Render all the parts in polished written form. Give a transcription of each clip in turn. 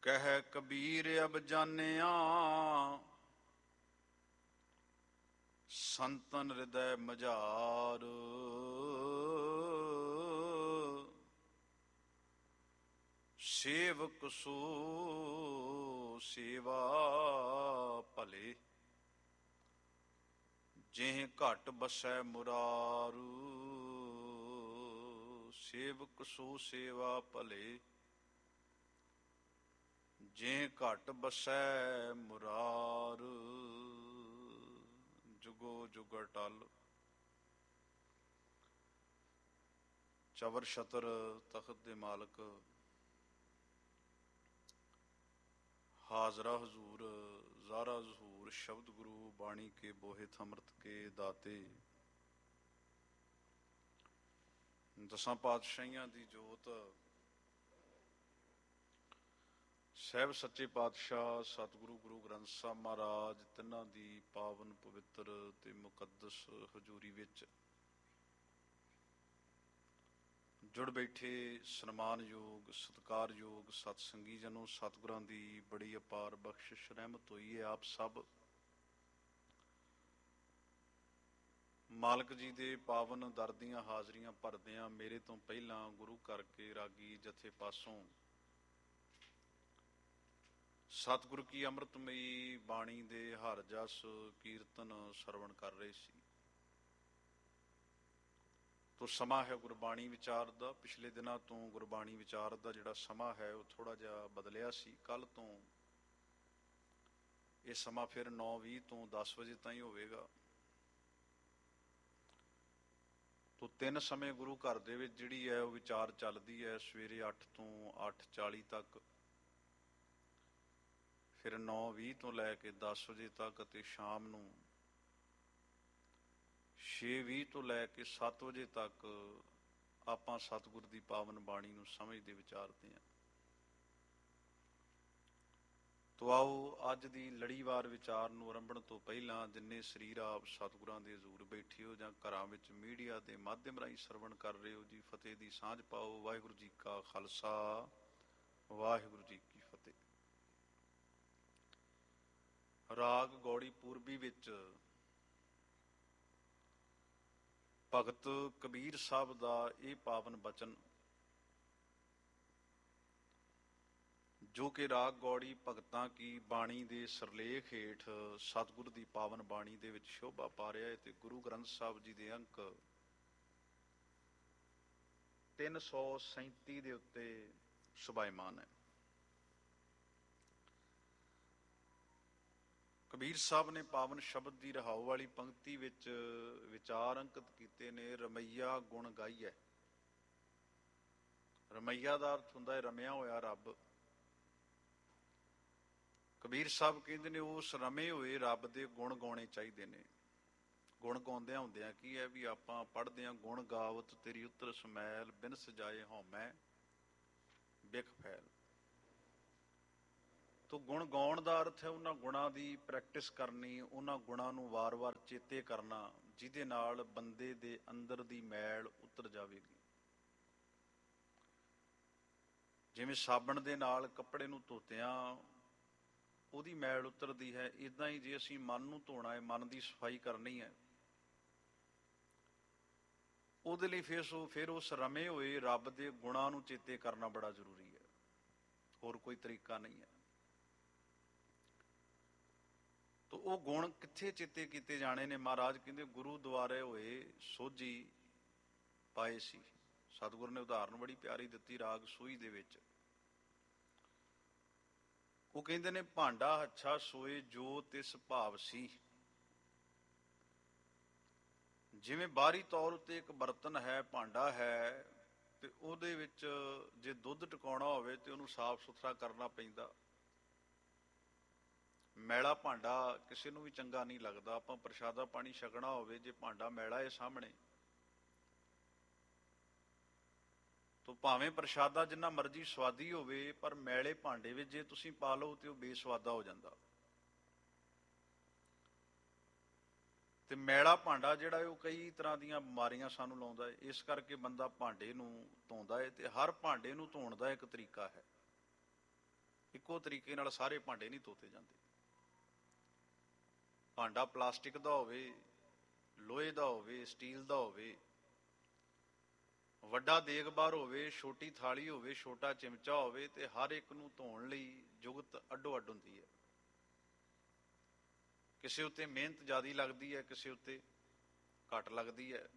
ਕਹਿ ਕਬੀਰ ਅਬ ਜਾਣਿਆ ਸੰਤਨ ਹਿਰਦੈ ਮਝਾਰ। ਸੇਵਕ ਸੋ ਸੇਵਾ ਭਲੇ ਜਿਹ ਘਟ ਬਸੈ ਮੁਰਾਰੂ। ਸੇਵਕ ਸੋ ਸੇਵਾ ਭਲੇ ਜਿਹ ਘਟ ਬਸੈ ਮੁਰਾਰ। ਜੁਗੋ ਜੁਗ ਅਟਲ ਚਵਰ ਛਤਰ ਤਖਤ ਦੇ ਮਾਲਕ ਹਾਜ਼ਰਾ ਹਜ਼ੂਰ ਜ਼ਾਰਾ ਜ਼ਹੂਰ ਸ਼ਬਦ ਗੁਰੂ ਬਾਣੀ ਕੇ ਬੋਹਿਤ ਅੰਮ੍ਰਿਤ ਕੇ ਦਾਤੇ। ਦਸਾਂ ਪਾਤਸ਼ਾਹੀਆਂ ਦੀ ਜੋਤ ਸਾਹਿਬ ਸੱਚੇ ਪਾਤਸ਼ਾਹ ਸਤਿਗੁਰੂ ਗੁਰੂ ਗ੍ਰੰਥ ਸਾਹਿਬ ਮਹਾਰਾਜ ਤਿੰਨਾਂ ਦੀ ਪਾਵਨ ਪਵਿੱਤਰ ਤੇ ਮੁਕੱਦਸ ਹਜ਼ੂਰੀ ਵਿੱਚ ਜੁੜ ਬੈਠੇ ਸਨਮਾਨਯੋਗ ਸਤਿਕਾਰਯੋਗ ਸਤਸੰਗੀ ਜਨੋ, ਸਤਿਗੁਰਾਂ ਦੀ ਬੜੀ ਅਪਾਰ ਬਖਸ਼ਿਸ਼ ਰਹਿਮਤ ਹੋਈ ਹੈ। ਆਪ ਸਭ ਮਾਲਕ ਜੀ ਦੇ ਪਾਵਨ ਦਰ ਦੀਆਂ ਹਾਜ਼ਰੀਆਂ ਭਰਦਿਆਂ ਮੇਰੇ ਤੋਂ ਪਹਿਲਾਂ ਗੁਰੂ ਕਰਕੇ ਰਾਗੀ ਜਥੇ ਪਾਸੋਂ ਸਤਿਗੁਰੂ ਕੀ ਅੰਮ੍ਰਿਤਮਈ ਬਾਣੀ ਦੇ ਹਰ ਜਸ ਕੀਰਤਨ ਸਰਵਣ ਕਰ ਰਹੇ ਸੀ। ਤੋ ਸਮਾਂ ਹੈ ਗੁਰਬਾਣੀ ਵਿਚਾਰ ਦਾ। ਪਿਛਲੇ ਦਿਨਾਂ ਤੋਂ ਗੁਰਬਾਣੀ ਵਿਚਾਰ ਦਾ ਜਿਹੜਾ ਸਮਾਂ ਹੈ ਉਹ ਥੋੜ੍ਹਾ ਜਿਹਾ ਬਦਲਿਆ ਸੀ। ਕੱਲ੍ਹ ਤੋਂ ਇਹ ਸਮਾਂ ਫਿਰ 9:20 ਤੋਂ 10 ਵਜੇ ਤਾਈਂ ਹੋਵੇਗਾ। ਤੋ 3 ਸਮੇਂ ਗੁਰੂ ਘਰ ਦੇ ਵਿੱਚ ਜਿਹੜੀ ਹੈ ਉਹ ਵਿਚਾਰ ਚੱਲਦੀ ਹੈ। ਸਵੇਰੇ 8 ਤੋਂ 8:40 ਤੱਕ, ਫਿਰ 9:20 ਤੋਂ ਲੈ ਕੇ 10 ਵਜੇ ਤੱਕ, ਅਤੇ ਸ਼ਾਮ ਨੂੰ 6:20 ਤੋਂ ਲੈ ਕੇ 7 ਵਜੇ ਤੱਕ ਆਪਾਂ ਸਤਿਗੁਰ ਦੀ ਪਾਵਨ ਬਾਣੀ ਨੂੰ ਸਮਝਦੇ ਵਿਚਾਰਦੇ ਹਾਂ। ਤੋ ਆਓ ਅੱਜ ਦੀ ਲੜੀਵਾਰ ਵਿਚਾਰ ਨੂੰ ਆਰੰਭਣ ਤੋਂ ਪਹਿਲਾਂ ਜਿੰਨੇ ਸਰੀਰ ਆਪ ਸਤਿਗੁਰਾਂ ਦੇ ਹਜ਼ੂਰ ਬੈਠੇ ਹੋ ਜਾਂ ਘਰਾਂ ਵਿੱਚ ਮੀਡੀਆ ਦੇ ਮਾਧਿਅਮ ਰਾਹੀਂ ਸਰਵਣ ਕਰ ਰਹੇ ਹੋ ਜੀ, ਫਤਿਹ ਦੀ ਸਾਂਝ ਪਾਓ। ਵਾਹਿਗੁਰੂ ਜੀ ਕਾ ਖਾਲਸਾ ਵਾਹਿਗੁਰੂ ਜੀ ਕੀ ਫਤਿਹ। ਰਾਗ ਗੌੜੀ ਪੂਰਬੀ ਵਿੱਚ ਭਗਤ ਕਬੀਰ ਸਾਹਿਬ ਦਾ ਇਹ ਪਾਵਨ ਬਚਨ, ਜੋ ਕਿ ਰਾਗ ਗੌੜੀ ਭਗਤਾਂ ਕੀ ਬਾਣੀ ਦੇ ਸਿਰਲੇਖ ਹੇਠ ਸਤਿਗੁਰ ਦੀ ਪਾਵਨ ਬਾਣੀ ਦੇ ਵਿੱਚ ਸ਼ੋਭਾ ਪਾ ਰਿਹਾ ਹੈ ਤੇ ਗੁਰੂ ਗ੍ਰੰਥ ਸਾਹਿਬ ਜੀ ਦੇ ਅੰਕ 337 ਦੇ ਉੱਤੇ ਸ਼ੋਭਾਇਮਾਨ ਹੈ। ਕਬੀਰ ਸਾਹਿਬ ਨੇ ਪਾਵਨ ਸ਼ਬਦ ਦੀ ਰਹਾਉ ਵਾਲੀ ਪੰਕਤੀ ਵਿੱਚ ਵਿਚਾਰ ਅੰਕਿਤ ਕੀਤੇ ਨੇ। ਰਮਈਆ ਗੁਣ ਗਾਈਐ। ਰਮਈਆ ਦਾ ਅਰਥ ਹੁੰਦਾ ਹੈ ਰਮਿਆ ਹੋਇਆ ਰੱਬ। ਕਬੀਰ ਸਾਹਿਬ ਕਹਿੰਦੇ ਨੇ ਉਸ ਰਮੇ ਹੋਏ ਰੱਬ ਦੇ ਗੁਣ ਗਾਉਣੇ ਚਾਹੀਦੇ ਨੇ। ਗੁਣ ਗਾਉਂਦਿਆਂ ਹੁੰਦਿਆਂ ਕੀ ਹੈ ਵੀ ਆਪਾਂ ਪੜ੍ਹਦੇ ਹਾਂ ਗੁਣ ਗਾਵਤ ਤੇਰੀ ਉਤਰ ਸਮੈਲ ਬਿਨ ਸਜਾਏ ਹਉਮੈ ਬਿਖ ਫੈਲ। ਤੋ ਗੁਣ ਗਾਉਣ ਦਾ ਅਰਥ ਹੈ ਉਹਨਾਂ ਗੁਣਾਂ ਦੀ ਪ੍ਰੈਕਟਿਸ ਕਰਨੀ, ਉਹਨਾਂ ਗੁਣਾਂ ਨੂੰ ਵਾਰ-ਵਾਰ ਚੇਤੇ ਕਰਨਾ ਜਿਹਦੇ ਨਾਲ ਬੰਦੇ ਦੇ ਅੰਦਰ ਦੀ ਮੈਲ ਉਤਰ ਜਾਵੇਗੀ। ਜਿਵੇਂ ਸਾਬਣ ਦੇ ਨਾਲ ਕੱਪੜੇ ਨੂੰ ਧੋਤਿਆਂ ਉਹਦੀ ਮੈਲ ਉਤਰਦੀ ਹੈ, ਇੱਦਾਂ ਹੀ ਜੇ ਅਸੀਂ ਮਨ ਨੂੰ ਧੋਣਾ ਹੈ, ਮਨ ਦੀ ਸਫਾਈ ਕਰਨੀ ਹੈ, ਉਹਦੇ ਲਈ ਫਿਰ ਉਸ ਰਮੇ ਹੋਏ ਰੱਬ ਦੇ ਗੁਣਾਂ ਨੂੰ ਚੇਤੇ ਕਰਨਾ ਬੜਾ ਜ਼ਰੂਰੀ ਹੈ। ਹੋਰ ਕੋਈ ਤਰੀਕਾ ਨਹੀਂ ਹੈ। ਤੋ ਉਹ ਗੁਣ ਕਿੱਥੇ ਚੇਤੇ ਕੀਤੇ ਜਾਣੇ ਨੇ? ਮਹਾਰਾਜ ਕਹਿੰਦੇ ਗੁਰੂ ਦੁਆਰੇ ਹੋਏ ਸੋਝੀ ਪਾਏ ਸੀ। ਸਤਿਗੁਰ ਨੇ ਉਦਾਹਰਨ ਬੜੀ ਪਿਆਰੀ ਦਿੱਤੀ ਰਾਗ ਸੂਹੀ ਦੇ ਵਿੱਚ। ਉਹ ਕਹਿੰਦੇ ਨੇ ਭਾਂਡਾ ਹੱਛਾ ਸੋਏ ਜੋ ਤਿਸ ਭਾਵ ਸੀ। ਜਿਵੇਂ ਬਾਹਰੀ ਤੌਰ ਉੱਤੇ ਇੱਕ ਬਰਤਨ ਹੈ, ਭਾਂਡਾ ਹੈ, ਤੇ ਉਹਦੇ ਵਿੱਚ ਜੇ ਦੁੱਧ ਟਿਕਾਉਣਾ ਹੋਵੇ ਤੇ ਉਹਨੂੰ ਸਾਫ਼ ਸੁਥਰਾ ਕਰਨਾ ਪੈਂਦਾ। ਮੈਲਾ ਭਾਂਡਾ ਕਿਸੇ ਨੂੰ ਵੀ ਚੰਗਾ ਨਹੀਂ ਲੱਗਦਾ। ਆਪਾਂ ਪ੍ਰਸ਼ਾਦਾ ਪਾਣੀ ਛਕਣਾ ਹੋਵੇ, ਜੇ ਭਾਂਡਾ ਮੈਲਾ ਹੈ ਸਾਹਮਣੇ, ਤਾਂ ਭਾਵੇਂ ਪ੍ਰਸ਼ਾਦਾ ਜਿੰਨਾ ਮਰਜ਼ੀ ਸਵਾਦੀ ਹੋਵੇ, ਪਰ ਮੈਲੇ ਭਾਂਡੇ ਵਿੱਚ ਜੇ ਤੁਸੀਂ ਪਾ ਲਓ ਤੇ ਉਹ ਬੇਸਵਾਦਾ ਹੋ ਜਾਂਦਾ। ਤੇ ਮੈਲਾ ਭਾਂਡਾ ਜਿਹੜਾ ਹੈ ਉਹ ਕਈ ਤਰ੍ਹਾਂ ਦੀਆਂ ਬਿਮਾਰੀਆਂ ਸਾਨੂੰ ਲਾਉਂਦਾ ਹੈ। ਇਸ ਕਰਕੇ ਬੰਦਾ ਭਾਂਡੇ ਨੂੰ ਧੋਂਦਾ ਹੈ, ਤੇ ਹਰ ਭਾਂਡੇ ਨੂੰ ਧੋਣ ਦਾ ਇੱਕ ਤਰੀਕਾ ਹੈ। ਇੱਕੋ ਤਰੀਕੇ ਨਾਲ ਸਾਰੇ ਭਾਂਡੇ ਨਹੀਂ ਧੋਤੇ ਜਾਂਦੇ। ਭਾਂਡਾ ਪਲਾਸਟਿਕ ਦਾ ਹੋਵੇ, ਲੋਹੇ ਦਾ ਹੋਵੇ, ਸਟੀਲ ਦਾ ਹੋਵੇ, ਵੱਡਾ ਦੇਗਬਾਰ ਹੋਵੇ, ਛੋਟੀ ਥਾਲੀ ਹੋਵੇ, ਛੋਟਾ ਚਿਮਚਾ ਹੋਵੇ, ਤੇ ਹਰ ਇੱਕ ਨੂੰ ਧੋਣ ਲਈ ਜੁਗਤ ਅੱਡੋ ਅੱਡ ਹੁੰਦੀ ਹੈ। ਕਿਸੇ ਉੱਤੇ ਮਿਹਨਤ ਜ਼ਿਆਦਾ ਲੱਗਦੀ ਹੈ, ਕਿਸੇ ਉੱਤੇ ਘੱਟ ਲੱਗਦੀ ਹੈ।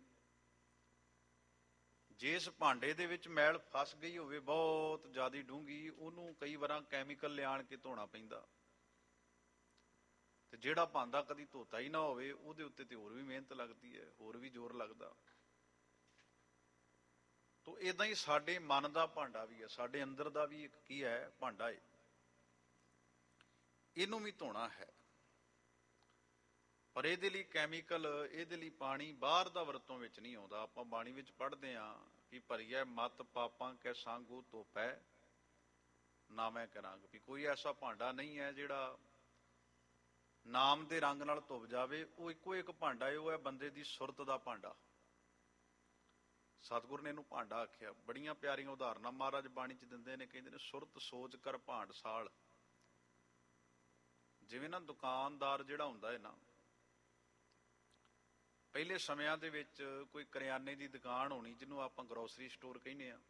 ਜਿਸ ਭਾਂਡੇ ਦੇ ਵਿੱਚ ਮੈਲ ਫਸ ਗਈ ਹੋਵੇ ਬਹੁਤ ਜ਼ਿਆਦਾ ਡੂੰਘੀ, ਉਹਨੂੰ ਕਈ ਵਾਰਾਂ ਕੈਮੀਕਲ ਲਿਆਣ ਕੇ ਧੋਣਾ ਪੈਂਦਾ, ਤੇ ਜਿਹੜਾ ਭਾਂਡਾ ਕਦੀ ਧੋਤਾ ਹੀ ਨਾ ਹੋਵੇ ਉਹਦੇ ਉੱਤੇ ਤੇ ਹੋਰ ਵੀ ਮਿਹਨਤ ਲੱਗਦੀ ਹੈ, ਹੋਰ ਵੀ ਜ਼ੋਰ ਲੱਗਦਾ। ਤੋ ਇਦਾਂ ਹੀ ਸਾਡੇ ਮਨ ਦਾ ਭਾਂਡਾ ਵੀ ਹੈ, ਸਾਡੇ ਅੰਦਰ ਦਾ ਵੀ ਇੱਕ ਕੀ ਹੈ, ਭਾਂਡਾ ਹੈ, ਇਹਨੂੰ ਵੀ ਧੋਣਾ ਹੈ। ਪਰ ਇਹਦੇ ਲਈ ਕੈਮੀਕਲ, ਇਹਦੇ ਲਈ ਪਾਣੀ ਬਾਹਰ ਦਾ ਵਰਤੋਂ ਵਿੱਚ ਨਹੀਂ ਆਉਂਦਾ। ਆਪਾਂ ਬਾਣੀ ਵਿੱਚ ਪੜ੍ਹਦੇ ਹਾਂ ਕਿ ਭਰੀਐ ਮਤ ਪਾਪਾਂ ਕੈ ਸੰਗੁ ਧੋਪੈ ਨਾ ਮੈਂ ਕਰਾਂਗਾ, ਵੀ ਕੋਈ ਐਸਾ ਭਾਂਡਾ ਨਹੀਂ ਹੈ ਜਿਹੜਾ ਨਾਮ ਦੇ ਰੰਗ ਨਾਲ ਧੁੱਪ ਜਾਵੇ। ਉਹ ਇੱਕੋ ਇੱਕ ਭਾਂਡਾ ਹੈ, ਉਹ ਹੈ ਬੰਦੇ ਦੀ ਸੁਰਤ ਦਾ ਭਾਂਡਾ। ਸਤਿਗੁਰ ਨੇ ਇਹਨੂੰ ਭਾਂਡਾ ਆਖਿਆ। ਬੜੀਆਂ ਪਿਆਰੀਆਂ ਉਦਾਹਰਨਾਂ ਮਹਾਰਾਜ ਬਾਣੀ 'ਚ ਦਿੰਦੇ ਨੇ, ਕਹਿੰਦੇ ਨੇ ਸੁਰਤ ਸੋਚ ਕਰ ਭਾਂਡ ਸਾਲ। ਜਿਵੇਂ ਨਾ ਦੁਕਾਨਦਾਰ ਜਿਹੜਾ ਹੁੰਦਾ ਹੈ ਨਾ, ਪਹਿਲੇ ਸਮਿਆਂ ਦੇ ਵਿੱਚ ਕੋਈ ਕਰਿਆਨੇ ਦੀ ਦੁਕਾਨ ਹੋਣੀ, ਜਿਹਨੂੰ ਆਪਾਂ ਗਰੋਸਰੀ ਸਟੋਰ ਕਹਿੰਦੇ ਆ,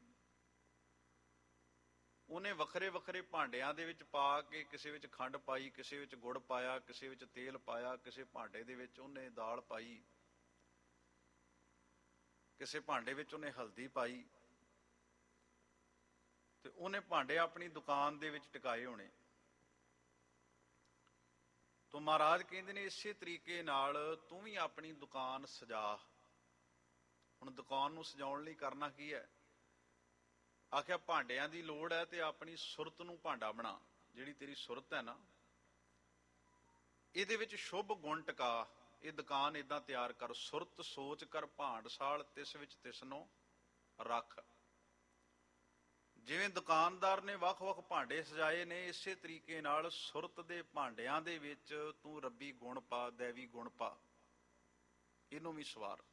ਉਹਨੇ ਵੱਖਰੇ ਵੱਖਰੇ ਭਾਂਡਿਆਂ ਦੇ ਵਿੱਚ ਪਾ ਕੇ, ਕਿਸੇ ਵਿੱਚ ਖੰਡ ਪਾਈ, ਕਿਸੇ ਵਿੱਚ ਗੁੜ ਪਾਇਆ, ਕਿਸੇ ਵਿੱਚ ਤੇਲ ਪਾਇਆ, ਕਿਸੇ ਭਾਂਡੇ ਦੇ ਵਿੱਚ ਉਹਨੇ ਦਾਲ ਪਾਈ, ਕਿਸੇ ਭਾਂਡੇ ਵਿੱਚ ਉਹਨੇ ਹਲਦੀ ਪਾਈ, ਤੇ ਉਹਨੇ ਭਾਂਡੇ ਆਪਣੀ ਦੁਕਾਨ ਦੇ ਵਿੱਚ ਟਿਕਾਏ ਹੋਣੇ। ਤੋ ਮਹਾਰਾਜ ਕਹਿੰਦੇ ਨੇ ਇਸੇ ਤਰੀਕੇ ਨਾਲ ਤੂੰ ਵੀ ਆਪਣੀ ਦੁਕਾਨ ਸਜਾ। ਹੁਣ ਦੁਕਾਨ ਨੂੰ ਸਜਾਉਣ ਲਈ ਕਰਨਾ ਕੀ ਹੈ? ਆਖਿਆ ਭਾਂਡਿਆਂ ਦੀ ਲੋੜ ਹੈ ਤੇ ਆਪਣੀ ਸੁਰਤ ਨੂੰ ਭਾਂਡਾ ਬਣਾ। ਜਿਹੜੀ ਤੇਰੀ ਸੁਰਤ ਹੈ ਨਾ, ਇਹਦੇ ਵਿੱਚ ਸ਼ੁਭ ਗੁਣ ਟਿਕਾ। ਇਹ ਦੁਕਾਨ ਏਦਾਂ ਤਿਆਰ ਕਰ, ਸੁਰਤ ਸੋਚ ਕਰ ਭਾਂਡ ਸਾਲ, ਤਿਸ ਵਿੱਚ ਤਿਸਨੋ ਰੱਖ। ਜਿਵੇਂ ਦੁਕਾਨਦਾਰ ਨੇ ਵੱਖ-ਵੱਖ ਭਾਂਡੇ ਸਜਾਏ ਨੇ, ਇਸੇ ਤਰੀਕੇ ਨਾਲ ਸੁਰਤ ਦੇ ਭਾਂਡਿਆਂ ਦੇ ਵਿੱਚ ਤੂੰ ਰੱਬੀ ਗੁਣ ਪਾ, ਦੇਵੀ ਗੁਣ ਪਾ, ਇਹਨੂੰ ਵੀ ਸਵਾਰ।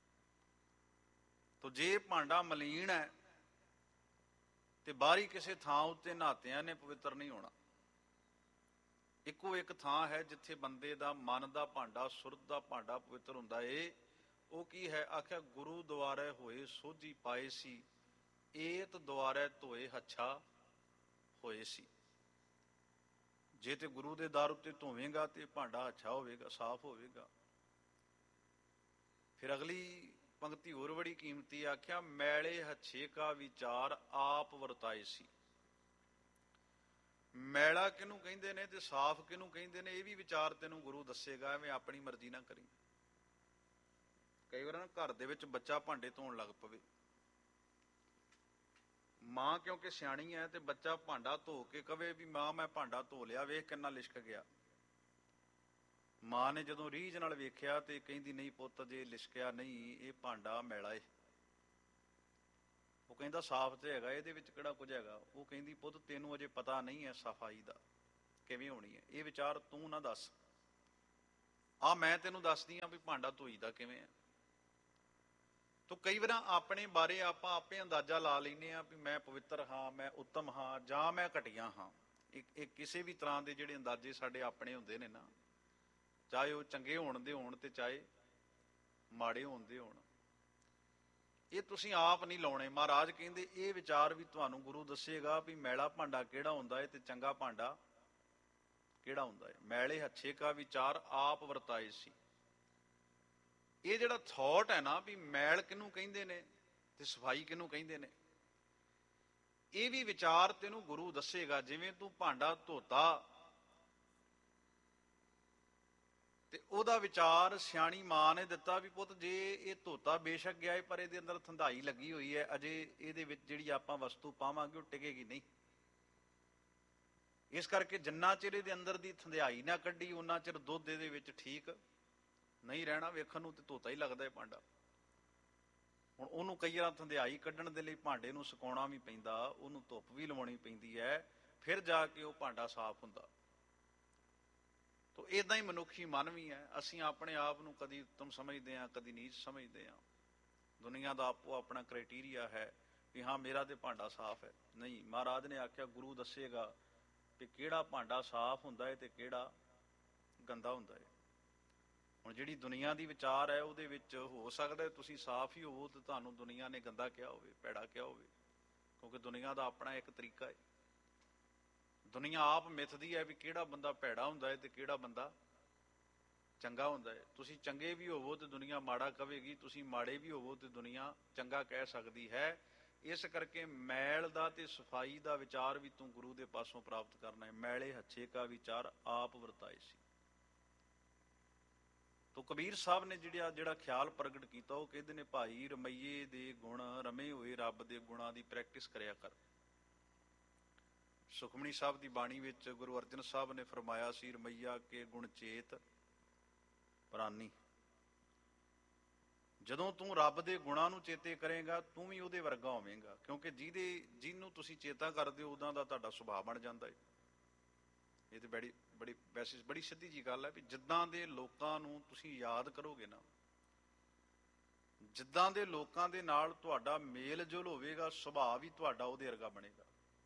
ਤੋ ਜੇ ਭਾਂਡਾ ਮਲੀਨ ਹੈ ਤੇ ਬਾਹਰੀ ਕਿਸੇ ਥਾਂ ਉੱਤੇ ਨਹਾਤਿਆਂ ਨੇ ਪਵਿੱਤਰ ਨਹੀਂ ਹੋਣਾ। ਇੱਕੋ ਇੱਕ ਥਾਂ ਹੈ ਜਿੱਥੇ ਬੰਦੇ ਦਾ ਮਨ ਦਾ ਭਾਂਡਾ, ਸੁਰਤ ਦਾ ਭਾਂਡਾ ਪਵਿੱਤਰ ਹੁੰਦਾ ਏ। ਉਹ ਕੀ ਹੈ? ਆਖਿਆ ਗੁਰੂ ਦੁਆਰੇ ਹੋਏ ਸੋਝੀ ਪਾਏ ਸੀ, ਏਤ ਦੁਆਰੇ ਧੋਏ ਹੱਛਾ ਹੋਏ ਸੀ। ਜੇ ਤੇ ਗੁਰੂ ਦੇ ਦਰ ਉੱਤੇ ਧੋਵੇਂਗਾ ਤੇ ਭਾਂਡਾ ਅੱਛਾ ਹੋਵੇਗਾ, ਸਾਫ਼ ਹੋਵੇਗਾ। ਫਿਰ ਅਗਲੀ ਪੰਕਤੀ ਹੋਰ ਬੜੀ ਕੀਮਤੀ, ਆਖਿਆ ਮੈਲੇ ਹੱਛੇ ਕਾ ਵਿਚਾਰ ਆਪ ਵਰਤਾਏ ਸੀ। ਮੈਲਾ ਕਿਹਨੂੰ ਕਹਿੰਦੇ ਨੇ ਤੇ ਸਾਫ਼ ਕਿਹਨੂੰ ਕਹਿੰਦੇ ਨੇ, ਇਹ ਵੀ ਵਿਚਾਰ ਤੈਨੂੰ ਗੁਰੂ ਦੱਸੇਗਾ। ਐਵੇਂ ਆਪਣੀ ਮਰਜ਼ੀ ਨਾ ਕਰੀ। ਕਈ ਵਾਰ ਨਾ ਘਰ ਦੇ ਵਿੱਚ ਬੱਚਾ ਭਾਂਡੇ ਧੋਣ ਲੱਗ ਪਵੇ, ਮਾਂ ਕਿਉਂਕਿ ਸਿਆਣੀ ਹੈ ਤੇ ਬੱਚਾ ਭਾਂਡਾ ਧੋ ਕੇ ਕਵੇ ਵੀ ਮਾਂ ਮੈਂ ਭਾਂਡਾ ਧੋ ਲਿਆ, ਵੇਖ ਕਿੰਨਾ ਲਿਸ਼ਕ ਗਿਆ। ਮਾਂ ਨੇ ਜਦੋਂ ਰੀਝ ਨਾਲ ਵੇਖਿਆ ਤੇ ਕਹਿੰਦੀ ਨਹੀਂ ਪੁੱਤ, ਜੇ ਲਿਸ਼ਕਿਆ ਨਹੀਂ, ਇਹ ਭਾਂਡਾ ਮੈਲਾ ਏ। ਉਹ ਕਹਿੰਦਾ ਸਾਫ਼ ਤੇ ਹੈਗਾ, ਇਹਦੇ ਵਿੱਚ ਕਿਹੜਾ ਕੁਝ ਹੈਗਾ। ਉਹ ਕਹਿੰਦੀ ਪੁੱਤ ਤੈਨੂੰ ਅਜੇ ਪਤਾ ਨਹੀਂ ਹੈ ਸਫਾਈ ਦਾ ਕਿਵੇਂ ਹੋਣੀ ਹੈ। ਇਹ ਵਿਚਾਰ ਤੂੰ ਨਾ ਦੱਸ, ਆ ਮੈਂ ਤੈਨੂੰ ਦੱਸਦੀ ਹਾਂ ਵੀ ਭਾਂਡਾ ਧੋਈਦਾ ਕਿਵੇਂ ਹੈ। ਤੋ ਕਈ ਵਾਰ ਆਪਣੇ ਬਾਰੇ ਆਪਾਂ ਆਪੇ ਅੰਦਾਜ਼ਾ ਲਾ ਲੈਂਦੇ ਹਾਂ ਵੀ ਮੈਂ ਪਵਿੱਤਰ ਹਾਂ, ਮੈਂ ਉੱਤਮ ਹਾਂ, ਜਾਂ ਮੈਂ ਘਟੀਆ ਹਾਂ। ਇਹ ਕਿਸੇ ਵੀ ਤਰ੍ਹਾਂ ਦੇ ਜਿਹੜੇ ਅੰਦਾਜ਼ੇ ਸਾਡੇ ਆਪਣੇ ਹੁੰਦੇ ਨੇ ਨਾ, ਚਾਹੇ ਉਹ ਚੰਗੇ ਹੋਣ ਦੇ ਹੋਣ ਤੇ ਚਾਹੇ ਮਾੜੇ ਹੋਣ ਦੇ ਹੋਣ, ਇਹ ਤੁਸੀਂ ਆਪ ਨਹੀਂ ਲਾਉਣੇ। ਮਹਾਰਾਜ ਕਹਿੰਦੇ ਇਹ ਵਿਚਾਰ ਵੀ ਤੁਹਾਨੂੰ ਗੁਰੂ ਦੱਸੇਗਾ ਵੀ ਮੈਲਾ ਭਾਂਡਾ ਕਿਹੜਾ ਹੁੰਦਾ ਹੈ ਤੇ ਚੰਗਾ ਭਾਂਡਾ ਕਿਹੜਾ ਹੁੰਦਾ ਹੈ। ਮੈਲੇ ਹੱਛੇ ਕਾ ਵਿਚਾਰ ਆਪ ਵਰਤਾਏ ਸੀ। ਇਹ ਜਿਹੜਾ ਥੌਟ ਹੈ ਨਾ ਵੀ ਮੈਲ ਕਿਹਨੂੰ ਕਹਿੰਦੇ ਨੇ ਤੇ ਸਫਾਈ ਕਿਹਨੂੰ ਕਹਿੰਦੇ ਨੇ, ਇਹ ਵੀ ਵਿਚਾਰ ਤੈਨੂੰ ਗੁਰੂ ਦੱਸੇਗਾ। ਜਿਵੇਂ ਤੂੰ ਭਾਂਡਾ ਧੋਤਾ ਤੇ ਉਹਦਾ ਵਿਚਾਰ ਸਿਆਣੀ ਮਾਂ ਨੇ ਦਿੱਤਾ ਵੀ ਪੁੱਤ ਜੇ ਇਹ ਧੋਤਾ ਬੇਸ਼ੱਕ ਗਿਆ ਹੈ, ਪਰ ਇਹਦੇ ਅੰਦਰ ਥੰਧਾਈ ਲੱਗੀ ਹੋਈ ਹੈ, ਅਜੇ ਇਹਦੇ ਵਿੱਚ ਜਿਹੜੀ ਆਪਾਂ ਵਸਤੂ ਪਾਵਾਂਗੇ ਉਹ ਟਿਕੇਗੀ ਨਹੀਂ। ਇਸ ਕਰਕੇ ਜਿੰਨਾ ਚਿਰ ਇਹਦੇ ਅੰਦਰ ਦੀ ਥੰਧਾਈ ਨਾ ਕੱਢੀ, ਉਹਨਾਂ ਚਿਰ ਦੁੱਧ ਇਹਦੇ ਵਿੱਚ ਠੀਕ ਨਹੀਂ ਰਹਿਣਾ। ਵੇਖਣ ਨੂੰ ਤੇ ਧੋਤਾ ਹੀ ਲੱਗਦਾ ਹੈ ਭਾਂਡਾ। ਹੁਣ ਉਹਨੂੰ ਕਈ ਵਾਰ ਥੰਧਾਈ ਕੱਢਣ ਦੇ ਲਈ ਭਾਂਡੇ ਨੂੰ ਸੁਕਾਉਣਾ ਵੀ ਪੈਂਦਾ, ਉਹਨੂੰ ਧੁੱਪ ਵੀ ਲਵਾਉਣੀ ਪੈਂਦੀ ਹੈ, ਫਿਰ ਜਾ ਕੇ ਉਹ ਭਾਂਡਾ ਸਾਫ਼ ਹੁੰਦਾ। ਤੋ ਏਦਾਂ ਹੀ ਮਨੁੱਖੀ ਮਨ ਵੀ ਹੈ। ਅਸੀਂ ਆਪਣੇ ਆਪ ਨੂੰ ਕਦੀ ਉੱਤਮ ਸਮਝਦੇ ਹਾਂ, ਕਦੀ ਨੀਚ ਸਮਝਦੇ ਹਾਂ। ਦੁਨੀਆ ਦਾ ਆਪੋ ਆਪਣਾ ਕ੍ਰਾਈਟੀਰੀਆ ਹੈ ਵੀ ਹਾਂ ਮੇਰਾ ਤੇ ਭਾਂਡਾ ਸਾਫ਼ ਹੈ। ਨਹੀਂ, ਮਹਾਰਾਜ ਨੇ ਆਖਿਆ, ਗੁਰੂ ਦੱਸੇਗਾ ਵੀ ਕਿਹੜਾ ਭਾਂਡਾ ਸਾਫ਼ ਹੁੰਦਾ ਹੈ ਤੇ ਕਿਹੜਾ ਗੰਦਾ ਹੁੰਦਾ ਹੈ। ਹੁਣ ਜਿਹੜੀ ਦੁਨੀਆ ਦੀ ਵਿਚਾਰ ਹੈ ਉਹਦੇ ਵਿੱਚ ਹੋ ਸਕਦਾ ਤੁਸੀਂ ਸਾਫ਼ ਹੀ ਹੋਵੋ ਤੇ ਤੁਹਾਨੂੰ ਦੁਨੀਆ ਨੇ ਗੰਦਾ ਕਿਹਾ ਹੋਵੇ, ਭੈੜਾ ਕਿਹਾ ਹੋਵੇ, ਕਿਉਂਕਿ ਦੁਨੀਆ ਦਾ ਆਪਣਾ ਇੱਕ ਤਰੀਕਾ ਹੈ। ਦੁਨੀਆ ਆਪ ਮਿੱਥਦੀ ਹੈ ਵੀ ਕਿਹੜਾ ਬੰਦਾ ਭੈੜਾ ਹੁੰਦਾ ਹੈ ਤੇ ਕਿਹੜਾ ਬੰਦਾ ਚੰਗਾ ਹੁੰਦਾ ਹੈ। ਤੁਸੀਂ ਚੰਗੇ ਵੀ ਹੋਵੋ ਤੇ ਦੁਨੀਆ ਮਾੜਾ ਕਹੇਗੀ, ਤੁਸੀਂ ਮਾੜੇ ਵੀ ਹੋਵੋ ਤੇ ਦੁਨੀਆ ਚੰਗਾ ਕਹਿ ਸਕਦੀ ਹੈ। ਇਸ ਕਰਕੇ ਮੈਲ ਦਾ ਤੇ ਸਫਾਈ ਦਾ ਵਿਚਾਰ ਵੀ ਤੂੰ ਗੁਰੂ ਦੇ ਪਾਸੋਂ ਪ੍ਰਾਪਤ ਕਰਨਾ ਹੈ। ਮੈਲੇ ਹੱਛੇ ਕਾ ਵਿਚਾਰ ਆਪ ਵਰਤਾਏ ਸੀ। ਤੋ ਕਬੀਰ ਸਾਹਿਬ ਨੇ ਜਿਹੜਾ ਖਿਆਲ ਪ੍ਰਗਟ ਕੀਤਾ, ਉਹ ਕਹਿੰਦੇ ਨੇ ਭਾਈ ਰਮਈਏ ਦੇ ਗੁਣ, ਰਮੇ ਹੋਏ ਰੱਬ ਦੇ ਗੁਣਾਂ ਦੀ ਪ੍ਰੈਕਟਿਸ ਕਰਿਆ ਕਰ। ਸੁਖਮਨੀ ਸਾਹਿਬ ਦੀ ਬਾਣੀ ਵਿੱਚ ਗੁਰੂ ਅਰਜਨ ਸਾਹਿਬ ਨੇ ਫਰਮਾਇਆ ਸੀ, ਰਮਈਆ ਕੇ ਗੁਣ ਚੇਤ ਪ੍ਰਾਨੀ। ਜਦੋਂ ਤੂੰ ਰੱਬ ਦੇ ਗੁਣਾਂ ਨੂੰ ਚੇਤੇ ਕਰੇਗਾ ਤੂੰ ਵੀ ਉਹਦੇ ਵਰਗਾ ਹੋਵੇਂਗਾ, ਕਿਉਂਕਿ ਜਿਹਨੂੰ ਤੁਸੀਂ ਚੇਤਾ ਕਰਦੇ ਹੋ ਉਦਾਂ ਦਾ ਤੁਹਾਡਾ ਸੁਭਾਅ ਬਣ ਜਾਂਦਾ ਹੈ। ਇਹ ਤੇ ਬੜੀ ਸਿੱਧੀ ਜੀ ਗੱਲ ਹੈ ਵੀ ਜਿੱਦਾਂ ਦੇ ਲੋਕਾਂ ਨੂੰ ਤੁਸੀਂ ਯਾਦ ਕਰੋਗੇ ਨਾ, ਜਿੱਦਾਂ ਦੇ ਲੋਕਾਂ ਦੇ ਨਾਲ ਤੁਹਾਡਾ ਮੇਲ ਜੋਲ ਹੋਵੇਗਾ, ਸੁਭਾਅ ਵੀ ਤੁਹਾਡਾ ਉਹਦੇ ਵਰਗਾ ਬਣੇਗਾ।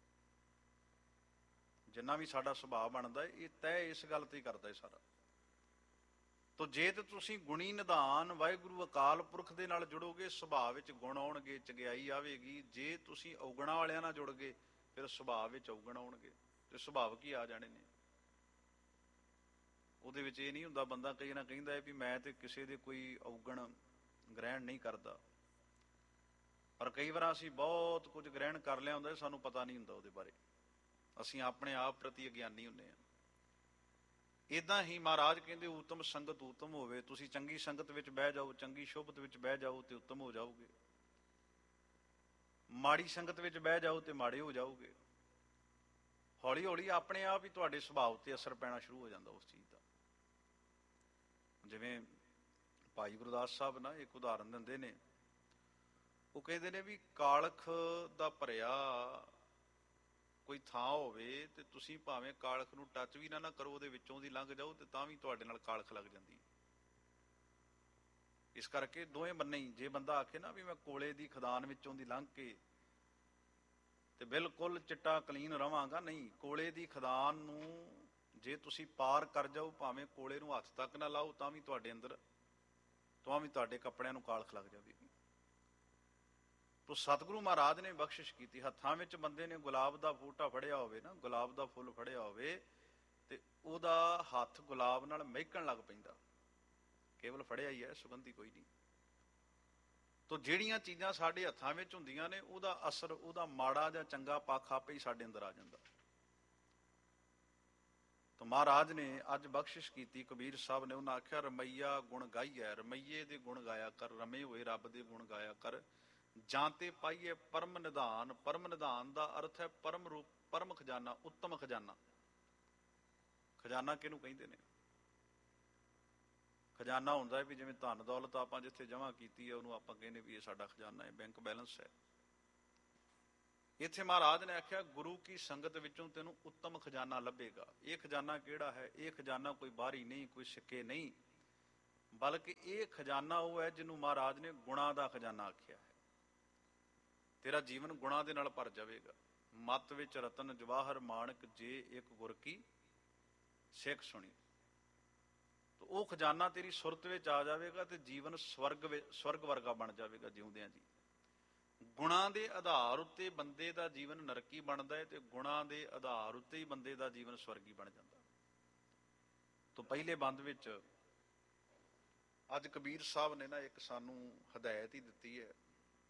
ਜਿੰਨਾ ਵੀ ਸਾਡਾ ਸੁਭਾਅ ਬਣਦਾ ਇਹ ਤੈਅ ਇਸ ਗੱਲ ਤੇ ਕਰਦਾ ਹੈ ਸਾਰਾ। ਤੋ ਜੇ ਤੇ ਤੁਸੀਂ ਗੁਣੀ ਨਿਧਾਨ ਵਾਹਿਗੁਰੂ ਅਕਾਲ ਪੁਰਖ ਦੇ ਨਾਲ ਜੁੜੋਗੇ, ਸੁਭਾਅ ਵਿੱਚ ਗੁਣ ਆਉਣਗੇ, ਚੰਗਿਆਈ ਆਵੇਗੀ। ਜੇ ਤੁਸੀਂ ਔਗਣਾ ਵਾਲਿਆਂ ਨਾਲ ਜੁੜ ਗਏ ਫਿਰ ਸੁਭਾਅ ਵਿੱਚ ਔਗਣ ਆਉਣਗੇ, ਤੇ ਸੁਭਾਵਕ ਹੀ ਆ ਜਾਣੇ ਨੇ। ਉਹਦੇ ਵਿੱਚ ਇਹ ਨਹੀਂ ਹੁੰਦਾ, ਬੰਦਾ ਕਈ ਨਾ ਕਹਿੰਦਾ ਹੈ ਵੀ ਮੈਂ ਤੇ ਕਿਸੇ ਦੇ ਕੋਈ ਔਗਣ ਗ੍ਰਹਿਣ ਨਹੀਂ ਕਰਦਾ, ਪਰ ਕਈ ਵਾਰ ਅਸੀਂ ਬਹੁਤ ਕੁਝ ਗ੍ਰਹਿਣ ਕਰ ਲਿਆ ਹੁੰਦਾ, ਸਾਨੂੰ ਪਤਾ ਨਹੀਂ ਹੁੰਦਾ ਉਹਦੇ ਬਾਰੇ। ਅਸੀਂ ਆਪਣੇ ਆਪ ਪ੍ਰਤੀ ਅਗਿਆਨੀ ਹੁੰਦੇ ਹਾਂ। ਏਦਾਂ ਹੀ ਮਹਾਰਾਜ ਕਹਿੰਦੇ ਊਤਮ ਸੰਗਤ ਊਤਮ ਹੋਵੇ। ਤੁਸੀਂ ਚੰਗੀ ਸੰਗਤ ਵਿੱਚ ਬਹਿ ਜਾਓ, ਚੰਗੀ ਸ਼ੋਭਤ ਵਿੱਚ ਬਹਿ ਜਾਓ ਤੇ ਉੱਤਮ ਹੋ ਜਾਓਗੇ। ਮਾੜੀ ਸੰਗਤ ਵਿੱਚ ਬਹਿ ਜਾਓ ਤੇ ਮਾੜੇ ਹੋ ਜਾਓਗੇ। ਹੌਲੀ ਹੌਲੀ ਆਪਣੇ ਆਪ ਹੀ ਤੁਹਾਡੇ ਸੁਭਾਅ ਉੱਤੇ ਅਸਰ ਪੈਣਾ ਸ਼ੁਰੂ ਹੋ ਜਾਂਦਾ ਉਸ ਚੀਜ਼ ਦਾ। ਜਿਵੇਂ ਭਾਈ ਗੁਰਦਾਸ ਸਾਹਿਬ ਨਾ ਇੱਕ ਉਦਾਹਰਨ ਦਿੰਦੇ ਨੇ, ਉਹ ਕਹਿੰਦੇ ਨੇ ਵੀ ਕਾਲਖ ਦਾ ਭਰਿਆ ਕੋਈ ਥਾਂ ਹੋਵੇ ਤੇ ਤੁਸੀਂ ਭਾਵੇਂ ਕਾਲਖ ਨੂੰ ਟੱਚ ਵੀ ਨਾ ਕਰੋ, ਉਹਦੇ ਵਿੱਚੋਂ ਦੀ ਲੰਘ ਜਾਓ ਤੇ ਤਾਂ ਵੀ ਤੁਹਾਡੇ ਨਾਲ ਕਾਲਖ ਲੱਗ ਜਾਂਦੀ। ਇਸ ਕਰਕੇ ਦੋਵੇਂ ਬੰਨੇ ਹੀ, ਜੇ ਬੰਦਾ ਆਖੇ ਨਾ ਵੀ ਮੈਂ ਕੋਲੇ ਦੀ ਖਦਾਨ ਵਿੱਚੋਂ ਦੀ ਲੰਘ ਕੇ ਤੇ ਬਿਲਕੁਲ ਚਿੱਟਾ ਕਲੀਨ ਰਵਾਂਗਾ, ਨਹੀਂ। ਕੋਲੇ ਦੀ ਖਦਾਨ ਨੂੰ ਜੇ ਤੁਸੀਂ ਪਾਰ ਕਰ ਜਾਓ, ਭਾਵੇਂ ਕੋਲੇ ਨੂੰ ਹੱਥ ਤੱਕ ਨਾ ਲਾਓ, ਤਾਂ ਵੀ ਤੁਹਾਡੇ ਅੰਦਰ, ਤਾਂ ਵੀ ਤੁਹਾਡੇ ਕੱਪੜਿਆਂ ਨੂੰ ਕਾਲਖ ਲੱਗ ਜਾਵੇਗੀ। ਤੋ ਸਤਿਗੁਰੂ ਮਹਾਰਾਜ ਨੇ ਬਖਸ਼ਿਸ਼ ਕੀਤੀ। ਹੱਥਾਂ ਵਿੱਚ ਬੰਦੇ ਨੇ ਗੁਲਾਬ ਦਾ ਬੂਟਾ ਫੜਿਆ ਹੋਵੇ ਨਾ, ਗੁਲਾਬ ਦਾ ਫੁੱਲ ਫੜਿਆ ਹੋਵੇ ਤੇ ਉਹਦਾ ਹੱਥ ਗੁਲਾਬ ਨਾਲ ਮਹਿਕਣ ਲੱਗ ਪੈਂਦਾ, ਕੇਵਲ ਫੜਿਆ ਹੀ ਹੈ, ਸੁਗੰਧੀ ਕੋਈ ਨਹੀਂ। ਤੋ ਜਿਹੜੀਆਂ ਚੀਜ਼ਾਂ ਸਾਡੇ ਹੱਥਾਂ ਵਿੱਚ ਹੁੰਦੀਆਂ ਨੇ, ਉਹਦਾ ਅਸਰ, ਉਹਦਾ ਮਾੜਾ ਜਾਂ ਚੰਗਾ ਪੱਖ ਆਪੇ ਹੀ ਸਾਡੇ ਅੰਦਰ ਆ ਜਾਂਦਾ। ਤੋ ਮਹਾਰਾਜ ਨੇ ਅੱਜ ਬਖਸ਼ਿਸ਼ ਕੀਤੀ ਕਬੀਰ ਸਾਹਿਬ ਨੇ, ਉਹਨਾਂ ਆਖਿਆ ਰਮਈਆ ਗੁਣ ਗਾਈਐ, ਰਮਈਏ ਦੇ ਗੁਣ ਗਾਇਆ ਕਰ, ਰਮੇ ਹੋਏ ਰੱਬ ਦੇ ਗੁਣ ਗਾਇਆ ਕਰ। ਜਾਂ ਤੇ ਪਾਈਏ ਪਰਮ ਨਿਧਾਨ। ਪਰਮ ਨਿਧਾਨ ਦਾ ਅਰਥ ਹੈ ਪਰਮ ਰੂਪ, ਪਰਮ ਖਜ਼ਾਨਾ, ਉੱਤਮ ਖਜ਼ਾਨਾ। ਖਜ਼ਾਨਾ ਕਿਹਨੂੰ ਕਹਿੰਦੇ ਨੇ? ਖਜ਼ਾਨਾ ਹੁੰਦਾ ਹੈ ਵੀ ਜਿਵੇਂ ਧਨ ਦੌਲਤ ਆਪਾਂ ਜਿੱਥੇ ਜਮ੍ਹਾਂ ਕੀਤੀ ਹੈ ਉਹਨੂੰ ਆਪਾਂ ਕਹਿੰਦੇ ਵੀ ਇਹ ਸਾਡਾ ਖਜ਼ਾਨਾ ਹੈ, ਬੈਂਕ ਬੈਲੈਂਸ ਹੈ। ਇੱਥੇ ਮਹਾਰਾਜ ਨੇ ਆਖਿਆ ਗੁਰੂ ਕੀ ਸੰਗਤ ਵਿੱਚੋਂ ਤੈਨੂੰ ਉੱਤਮ ਖਜ਼ਾਨਾ ਲੱਭੇਗਾ। ਇਹ ਖਜ਼ਾਨਾ ਕਿਹੜਾ ਹੈ? ਇਹ ਖਜ਼ਾਨਾ ਕੋਈ ਬਾਹਰੀ ਨਹੀਂ, ਕੋਈ ਸਿੱਕੇ ਨਹੀਂ, ਬਲਕਿ ਇਹ ਖਜ਼ਾਨਾ ਉਹ ਹੈ ਜਿਹਨੂੰ ਮਹਾਰਾਜ ਨੇ ਗੁਣਾਂ ਦਾ ਖਜ਼ਾਨਾ ਆਖਿਆ ਹੈ। ਤੇਰਾ ਜੀਵਨ ਗੁਣਾਂ ਦੇ ਨਾਲ ਭਰ ਜਾਵੇਗਾ। ਮੱਤ ਵਿੱਚ ਰਤਨ ਜਵਾਹਰ ਮਾਣਕ, ਜੇ ਇੱਕ ਗੁਰ ਕੀ ਸਿੱਖ ਸੁਣੀ। ਉਹ ਖਜ਼ਾਨਾ ਤੇਰੀ ਸੁਰਤ ਵਿੱਚ ਆ ਜਾਵੇਗਾ ਤੇ ਜੀਵਨ ਸਵਰਗ ਵਰਗਾ ਬਣ ਜਾਵੇਗਾ ਜਿਉਂਦਿਆਂ ਜੀ। ਗੁਣਾਂ ਦੇ ਆਧਾਰ ਉੱਤੇ ਬੰਦੇ ਦਾ ਜੀਵਨ ਨਰਕੀ ਬਣਦਾ ਹੈ ਤੇ ਗੁਣਾਂ ਦੇ ਆਧਾਰ ਉੱਤੇ ਹੀ ਬੰਦੇ ਦਾ ਜੀਵਨ ਸਵਰਗੀ ਬਣ ਜਾਂਦਾ। ਤੋਂ ਪਹਿਲੇ ਬੰਦ ਵਿੱਚ ਅੱਜ ਕਬੀਰ ਸਾਹਿਬ ਨੇ ਨਾ ਇੱਕ ਸਾਨੂੰ ਹਦਾਇਤ ਹੀ ਦਿੱਤੀ ਹੈ।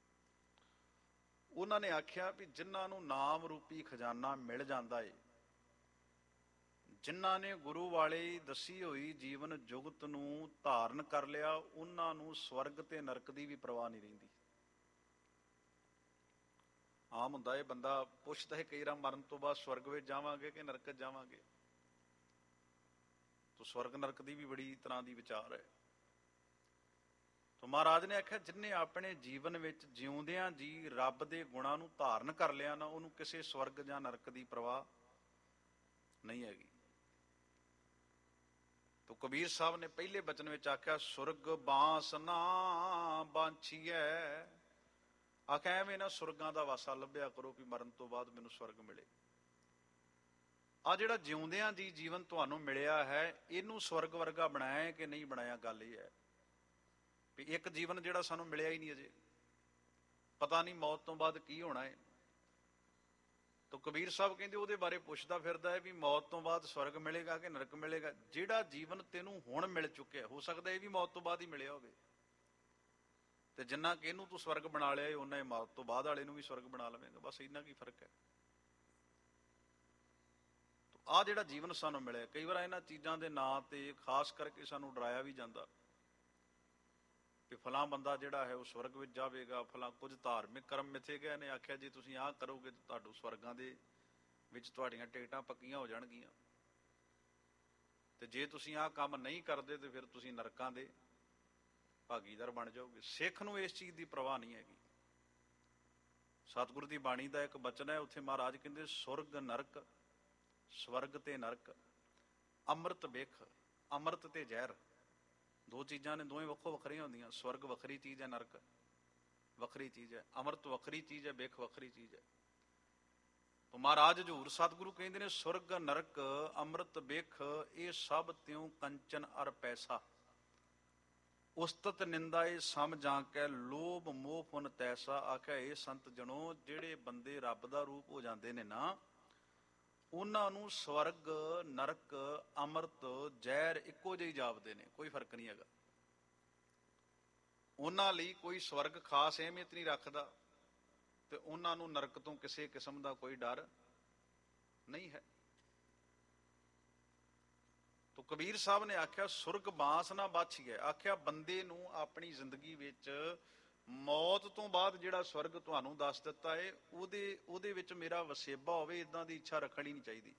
ਉਹਨਾਂ ਨੇ ਆਖਿਆ ਵੀ ਜਿਨ੍ਹਾਂ ਨੂੰ ਨਾਮ ਰੂਪੀ ਖਜ਼ਾਨਾ ਮਿਲ ਜਾਂਦਾ ਏ, ਜਿਨ੍ਹਾਂ ਨੇ ਗੁਰੂ ਵਾਲੇ ਦੱਸੀ ਹੋਈ ਜੀਵਨ ਜੁਗਤ ਨੂੰ ਧਾਰਨ ਕਰ ਲਿਆ, ਉਹਨਾਂ ਨੂੰ ਸਵਰਗ ਤੇ ਨਰਕ ਦੀ ਵੀ ਪਰਵਾਹ ਨਹੀਂ ਰਹਿੰਦੀ। ਆਮ ਹੁੰਦਾ ਇਹ ਬੰਦਾ ਪੁੱਛਦਾ ਹੈ ਕਈ ਵਾਰ ਮਰਨ ਤੋਂ ਬਾਅਦ ਸਵਰਗ ਵਿੱਚ ਜਾਵਾਂਗੇ ਕਿ ਨਰਕ ਜਾਵਾਂਗੇ। ਤੋ ਸਵਰਗ ਨਰਕ ਦੀ ਵੀ ਬੜੀ ਤਰ੍ਹਾਂ ਦੀ ਵਿਚਾਰ ਹੈ। ਤੋ ਮਹਾਰਾਜ ਨੇ ਆਖਿਆ ਜਿਨਨੇ ਆਪਣੇ ਜੀਵਨ ਵਿੱਚ ਜਿਉਂਦਿਆਂ ਜੀ ਰੱਬ ਦੇ ਗੁਣਾਂ ਨੂੰ ਧਾਰਨ ਕਰ ਲਿਆ ਨਾ, ਉਹਨੂੰ ਕਿਸੇ ਸਵਰਗ ਜਾਂ ਨਰਕ ਦੀ ਪਰਵਾਹ ਨਹੀਂ ਹੈਗੀ। ਤੋ ਕਬੀਰ ਸਾਹਿਬ ਨੇ ਪਹਿਲੇ ਬਚਨ ਵਿੱਚ ਆਖਿਆ ਸੁਰਗ ਬਾਂਸ ਨਾ ਬਾਂਛੀਐ। ਆਖਿਆ ਐਵੇਂ ਨਾ ਸੁਰਗਾਂ ਦਾ ਵਾਸਾ ਲੱਭਿਆ ਕਰੋ ਵੀ ਮਰਨ ਤੋਂ ਬਾਅਦ ਮੈਨੂੰ ਸਵਰਗ ਮਿਲੇ। ਆ ਜਿਹੜਾ ਜਿਉਂਦਿਆਂ ਦੀ ਜੀਵਨ ਤੁਹਾਨੂੰ ਮਿਲਿਆ ਹੈ, ਇਹਨੂੰ ਸਵਰਗ ਵਰਗਾ ਬਣਾਇਆ ਹੈ ਕਿ ਨਹੀਂ ਬਣਾਇਆ? ਗੱਲ ਇਹ ਹੈ ਵੀ ਇੱਕ ਜੀਵਨ ਜਿਹੜਾ ਸਾਨੂੰ ਮਿਲਿਆ ਹੀ ਨਹੀਂ ਅਜੇ, ਪਤਾ ਨਹੀਂ ਮੌਤ ਤੋਂ ਬਾਅਦ ਕੀ ਹੋਣਾ ਹੈ। ਤਾਂ ਕਬੀਰ ਸਾਹਿਬ ਕਹਿੰਦੇ ਉਹਦੇ ਬਾਰੇ ਪੁੱਛਦਾ ਫਿਰਦਾ ਹੈ ਵੀ ਮੌਤ ਤੋਂ ਬਾਅਦ ਸਵਰਗ ਮਿਲੇਗਾ ਕਿ ਨਰਕ ਮਿਲੇਗਾ? ਜਿਹੜਾ ਜੀਵਨ ਤੈਨੂੰ ਹੁਣ ਮਿਲ ਚੁੱਕਿਆ, ਹੋ ਸਕਦਾ ਇਹ ਵੀ ਮੌਤ ਤੋਂ ਬਾਅਦ ਹੀ ਮਿਲਿਆ ਹੋਵੇ, ਤੇ ਜਿੰਨਾ ਕਿ ਇਹਨੂੰ ਤੂੰ ਸਵਰਗ ਬਣਾ ਲਿਆ ਉਹਨਾਂ ਹੀ ਮੌਤ ਤੋਂ ਬਾਅਦ ਵਾਲੇ ਨੂੰ ਵੀ ਸਵਰਗ ਬਣਾ ਲਵੇਂਗਾ। ਬਸ ਇੰਨਾ ਕੀ ਫਰਕ ਹੈ। ਆਹ ਜਿਹੜਾ ਜੀਵਨ ਸਾਨੂੰ ਮਿਲਿਆ, ਕਈ ਵਾਰ ਇਹਨਾਂ ਚੀਜ਼ਾਂ ਦੇ ਨਾਂ ਤੇ ਖਾਸ ਕਰਕੇ ਸਾਨੂੰ ਡਰਾਇਆ ਵੀ ਜਾਂਦਾ ਵੀ ਫਲਾਂ ਬੰਦਾ ਜਿਹੜਾ ਹੈ ਉਹ ਸਵਰਗ ਵਿੱਚ ਜਾਵੇਗਾ, ਫਲਾਂ ਕੁਝ ਧਾਰਮਿਕ ਕਰਮ ਮਿਥੇ ਗਏ ਨੇ, ਆਖਿਆ ਜੇ ਤੁਸੀਂ ਆਹ ਕਰੋਗੇ ਤਾਂ ਤੁਹਾਨੂੰ ਸਵਰਗਾਂ ਦੇ ਵਿੱਚ ਤੁਹਾਡੀਆਂ ਟਿਕਟਾਂ ਪੱਕੀਆਂ ਹੋ ਜਾਣਗੀਆਂ, ਤੇ ਜੇ ਤੁਸੀਂ ਆਹ ਕੰਮ ਨਹੀਂ ਕਰਦੇ ਤੇ ਫਿਰ ਤੁਸੀਂ ਨਰਕਾਂ ਦੇ ਭਾਗੀਦਾਰ ਬਣ ਜਾਓਗੇ। ਸਿੱਖ ਨੂੰ ਇਸ ਚੀਜ਼ ਦੀ ਪਰਵਾਹ ਨਹੀਂ ਹੈਗੀ। ਸਤਿਗੁਰੂ ਦੀ ਬਾਣੀ ਦਾ ਇੱਕ ਬਚਨ ਹੈ, ਉੱਥੇ ਮਹਾਰਾਜ ਕਹਿੰਦੇ ਸੁਰਗ ਨਰਕ, ਸਵਰਗ ਤੇ ਨਰਕ, ਅੰਮ੍ਰਿਤ ਬਿਖ, ਅੰਮ੍ਰਿਤ ਤੇ ਜ਼ਹਿਰ, ਦੋ ਚੀਜ਼ਾਂ ਨੇ, ਦੋਵੇਂ ਵੱਖੋ ਵੱਖਰੀਆਂ ਹੁੰਦੀਆਂ। ਸਵਰਗ ਵੱਖਰੀ ਚੀਜ਼ ਹੈ, ਨਰਕ ਵੱਖਰੀ ਚੀਜ਼ ਹੈ, ਅੰਮ੍ਰਿਤ ਵੱਖਰੀ ਚੀਜ਼ ਹੈ, ਬਿਖ ਵੱਖਰੀ ਚੀਜ਼ ਹੈ। ਤਾਂ ਮਹਾਰਾਜ ਹਜ਼ੂਰ ਸਤਿਗੁਰੂ ਕਹਿੰਦੇ ਨੇ ਸੁਰਗ ਨਰਕ ਅੰਮ੍ਰਿਤ ਬਿਖ ਇਹ ਸਭ ਤਿਉ ਕੰਚਨ ਅਰ ਪੈਸਾ, ਉਸਤਤ ਨਿੰਦਾ ਇਹ ਸਮ ਜਾਂ ਕੇ ਲੋਭ ਮੋਹ ਪੁਨ ਤੈਸਾ। ਆਖਿਆ ਇਹ ਸੰਤ ਜਣੋ, ਜਿਹੜੇ ਬੰਦੇ ਰੱਬ ਦਾ ਰੂਪ ਹੋ ਜਾਂਦੇ ਨੇ ਨਾ, ਉਹਨਾਂ ਨੂੰ ਸਵਰਗ ਨਰਕ ਅੰਮ੍ਰਿਤ ਜ਼ਹਿਰ ਇੱਕੋ ਜਿਹੀ ਜਾਪਦੇ ਨੇ, ਕੋਈ ਫਰਕ ਨਹੀਂ ਹੈਗਾ। ਉਹਨਾਂ ਲਈ ਕੋਈ ਸਵਰਗ ਖਾਸ ਅਹਿਮੀਅਤ ਨਹੀਂ ਰੱਖਦਾ, ਤੇ ਉਹਨਾਂ ਨੂੰ ਨਰਕ ਤੋਂ ਕਿਸੇ ਕਿਸਮ ਦਾ ਕੋਈ ਡਰ ਨਹੀਂ ਹੈ। ਤੋ ਕਬੀਰ ਸਾਹਿਬ ਨੇ ਆਖਿਆ ਸੁਰਗ ਬਾਂਸ ਨਾ ਬਾਛੀਐ। ਆਖਿਆ ਬੰਦੇ ਨੂੰ ਆਪਣੀ ਜ਼ਿੰਦਗੀ ਵਿੱਚ ਮੌਤ ਤੋਂ ਬਾਅਦ ਜਿਹੜਾ ਸਵਰਗ ਤੁਹਾਨੂੰ ਦੱਸ ਦਿੱਤਾ ਹੈ, ਉਹਦੇ ਵਿੱਚ ਮੇਰਾ ਵਸੇਬਾ ਹੋਵੇ, ਇਦਾਂ ਦੀ ਇੱਛਾ ਰੱਖਣੀ ਨਹੀਂ ਚਾਹੀਦੀ।